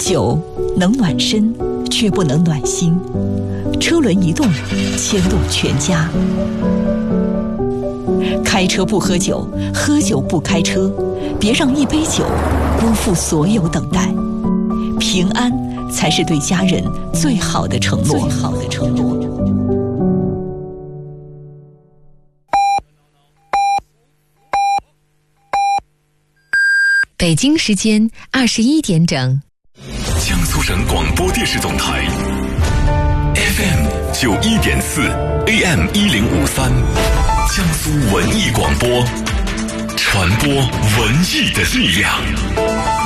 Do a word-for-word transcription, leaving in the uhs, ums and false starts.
酒能暖身，却不能暖心。车轮一动，牵动全家。开车不喝酒，喝酒不开车，别让一杯酒辜负所有等待。平安才是对家人最好的承诺。最好的承诺。 北京时间二十一点整。 江苏省广播电视总台 F M 九一点四 A M 一零五三，江苏文艺广播，传播文艺的力量。